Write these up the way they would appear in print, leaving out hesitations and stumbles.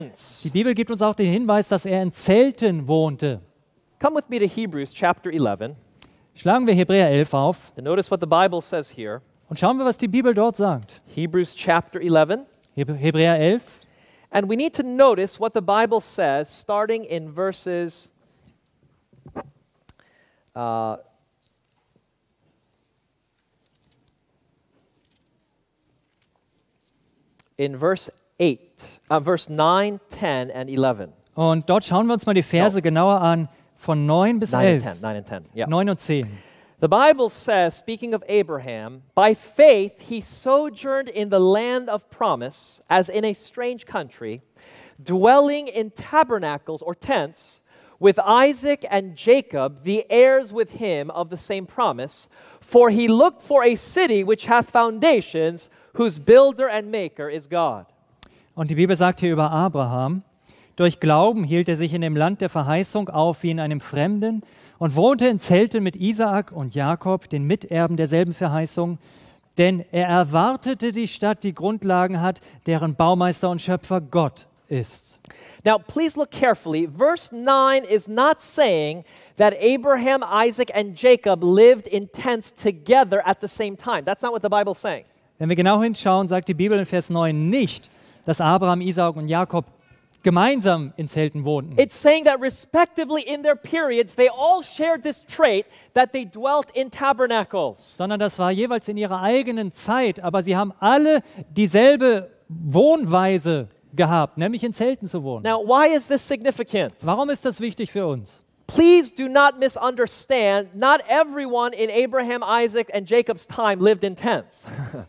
Die Bibel gibt uns auch den Hinweis, dass er in Zelten wohnte. Come with me to Hebrews chapter 11. Schlagen wir Hebräer 11 auf And notice what the Bible says here. und schauen wir, was die Bibel dort sagt. Hebrews chapter 11. Hebräer 11. And we need to notice what the Bible says starting in verses verse 9, 10 and 11. Und dort schauen wir uns mal die Verse genauer an, von 9 bis 11. 9 and 10. Yeah. 9 und 10. The Bible says, speaking of Abraham, by faith he sojourned in the land of promise, as in a strange country, dwelling in tabernacles or tents, with Isaac and Jacob, the heirs with him of the same promise. For he looked for a city which hath foundations, whose builder and maker is God. Und die Bibel sagt hier über Abraham: Durch Glauben hielt er sich in dem Land der Verheißung auf wie in einem Fremden und wohnte in Zelten mit Isaak und Jakob, den Miterben derselben Verheißung. Denn er erwartete die Stadt, die Grundlagen hat, deren Baumeister und Schöpfer Gott ist. Now, please look carefully. Verse 9 is not saying that Abraham, Isaac, and Jacob lived in tents together at the same time. That's not what the Bible's saying. Wenn wir genau hinschauen, sagt die Bibel in Vers 9 nicht, dass Abraham, Isaak und Jakob gemeinsam in Zelten wohnten. It's saying that respectively in their periods, they all shared this trait that they dwelt in tabernacles. Sondern das war jeweils in ihrer eigenen Zeit, aber sie haben alle dieselbe Wohnweise gehabt, nämlich in Zelten zu wohnen. Now, why is this significant? Warum ist das wichtig für uns? Please do not misunderstand. Not everyone in Abraham, Isaac, and Jacob's time lived in tents.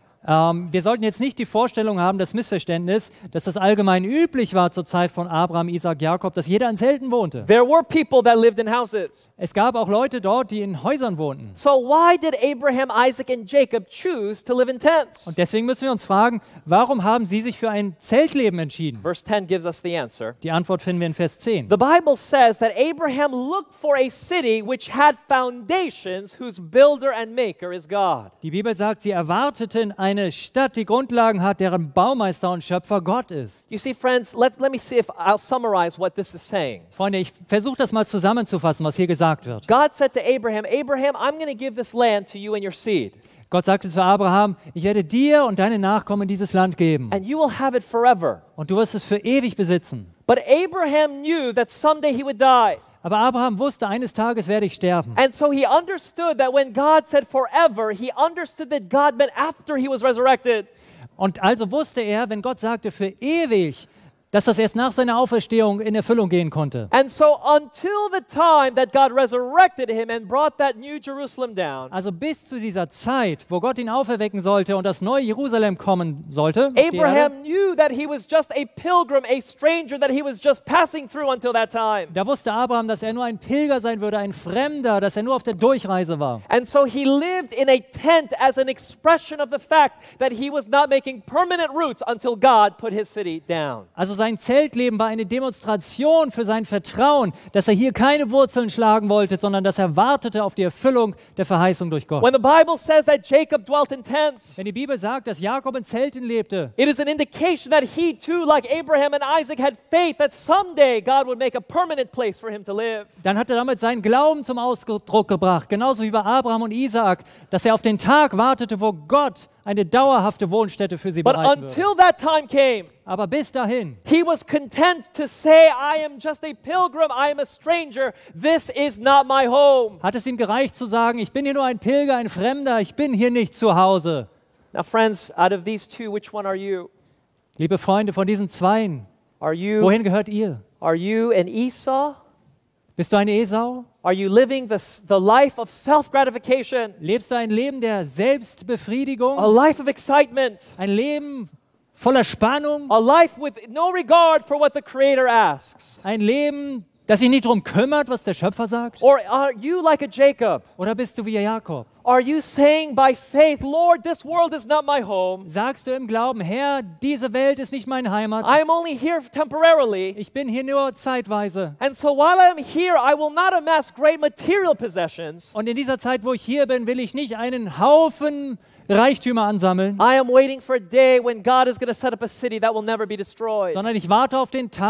Wir sollten jetzt nicht die Vorstellung haben, das Missverständnis, dass das allgemein üblich war zur Zeit von Abraham, Isaak, Jakob, dass jeder in Zelten wohnte. There were people that lived in houses. Es gab auch Leute dort, die in Häusern wohnten. So why did Abraham, Isaac, and Jacob choose to live in tents? Und deswegen müssen wir uns fragen, warum haben sie sich für ein Zeltleben entschieden? Verse 10 gives us the answer. Die Antwort finden wir in Vers 10. The Bible says that Abraham looked for a city which had foundations, whose builder and maker is God. Die Bibel sagt, sie erwarteten eine Stadt, die Grundlagen hat, deren Baumeister und Schöpfer Gott ist. You see, friends, let me see if I'll summarize what this is saying. Freunde, ich versuche das mal zusammenzufassen, was hier gesagt wird. God said to Abraham, Abraham, I'm going to give this land to you and your seed. Gott sagte zu Abraham, ich werde dir und deine Nachkommen dieses Land geben. And you will have it forever. Und du wirst es für ewig besitzen. But Abraham knew that someday he would die. Aber Abraham wusste, eines Tages werde ich sterben. And so he understood that when God said forever, he understood that God meant after he was resurrected. Und also wusste er, wenn Gott sagte für ewig, dass das erst nach seiner Auferstehung in Erfüllung gehen konnte. And so until the time that God resurrected him and brought that new Jerusalem down, Also bis zu dieser Zeit, wo Gott ihn auferwecken sollte und das neue Jerusalem kommen sollte, auf die Erde, Abraham knew that he was just a pilgrim, a stranger, that he was just passing through until that time. da wusste Abraham, dass er nur ein Pilger sein würde, ein Fremder, dass er nur auf der Durchreise war. And so he lived in a tent as an expression of the fact that he was not making permanent roots until God put his city down. Also sein Zeltleben war eine Demonstration für sein Vertrauen, dass er hier keine Wurzeln schlagen wollte, sondern dass er wartete auf die Erfüllung der Verheißung durch Gott. When the Bible says that Jacob dwelt in tents, Wenn die Bibel sagt, dass Jakob in Zelten lebte, it is an indication that he too, like Abraham and Isaac, had faith that someday God would make a permanent place for him to live. dann hat er damit seinen Glauben zum Ausdruck gebracht, genauso wie bei Abraham und Isaak, dass er auf den Tag wartete, wo Gott eine dauerhafte Wohnstätte für sie But bereiten würde. until that time came, Aber bis dahin he was content to say, I am just a pilgrim, I am a stranger, this is not my home. hat es ihm gereicht zu sagen, ich bin hier nur ein Pilger, ein Fremder, ich bin hier nicht zu Hause. Now friends, out of these two, which one are you? Liebe Freunde, von diesen Zweien, Are you gehört ihr? an Esau? Bist du ein Esau? Are you living the life of self-gratification? Lebst du ein Leben der Selbstbefriedigung? A life of excitement? Ein Leben voller Spannung? A life with no regard for what the Creator asks? Ein Leben, das sich nicht darum kümmert, was der Schöpfer sagt? Or are you like a Jacob? Oder bist du wie Jakob? Are you saying by faith, Lord, this world is not my home. Sagst du im Glauben, Herr, diese Welt ist nicht meine Heimat. I am only here temporarily. Ich bin hier nur zeitweise. And so while I am here, I will not amass great material possessions. Und in dieser Zeit, wo ich hier bin, will ich nicht einen Haufen Reichtümer ansammeln, I am waiting for a day when God is going to set up a city that will never be destroyed. sondern ich warte auf den Tag,